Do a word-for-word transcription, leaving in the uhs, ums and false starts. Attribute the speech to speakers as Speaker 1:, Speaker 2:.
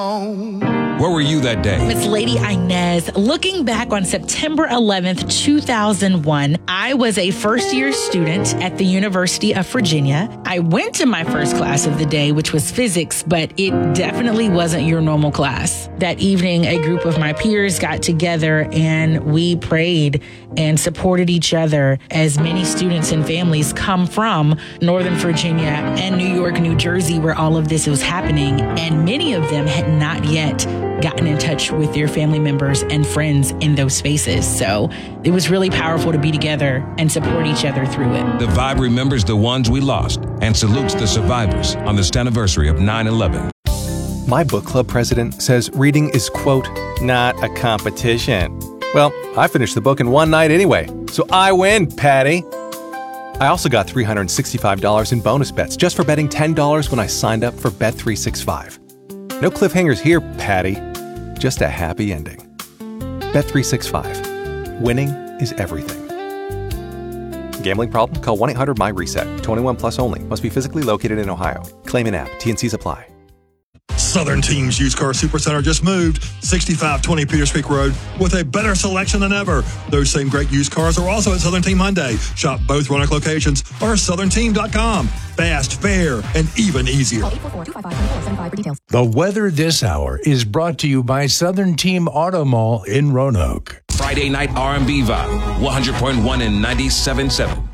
Speaker 1: Where were you that day?
Speaker 2: It's Lady Inez. Looking back on September eleventh, two thousand one, I was a first-year student at the University of Virginia. I went to my first class of the day, which was physics, but it definitely wasn't your normal class. That evening, a group of my peers got together and we prayed and supported each other as many students and families come from Northern Virginia and New York, New Jersey, where all of this was happening. And many of them had not yet gotten in touch with their family members and friends in those spaces. So it was really powerful to be together and support each other through it.
Speaker 1: The Vibe remembers the ones we lost and salutes the survivors on this anniversary of nine eleven.
Speaker 3: My book club president says reading is, quote, not a competition. Well, I finished the book in one night anyway, so I win, Patty. I also got three hundred sixty-five dollars in bonus bets just for betting ten dollars when I signed up for Bet three sixty-five. No cliffhangers here, Patty. Just a happy ending. Bet three sixty-five. Winning is everything. Gambling problem? Call one eight hundred M Y RESET. twenty-one plus only. Must be physically located in Ohio. Claim in app. T and Cs apply.
Speaker 4: Southern Team's Used Car Supercenter just moved sixty-five twenty Peters Creek Road with a better selection than ever. Those same great used cars are also at Southern Team Hyundai. Shop both Roanoke locations or southern team dot com. Fast, fair, and even easier.
Speaker 5: The weather this hour is brought to you by Southern Team Auto Mall in Roanoke.
Speaker 1: Friday night R and B Vibe, one hundred point one and ninety-seven point seven.